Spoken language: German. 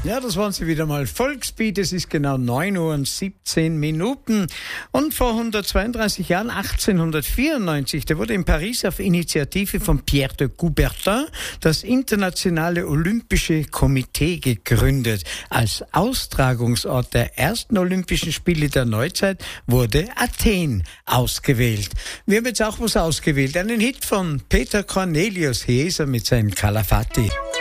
Ja, das waren sie wieder mal. Volksbeat, es ist genau 9:17 Uhr. Und vor 132 Jahren, 1894, da wurde in Paris auf Initiative von Pierre de Coubertin das Internationale Olympische Komitee gegründet. Als Austragungsort der ersten Olympischen Spiele der Neuzeit wurde Athen ausgewählt. Wir haben jetzt auch was ausgewählt. Einen Hit von Peter Cornelius Heeser mit seinem Calafati.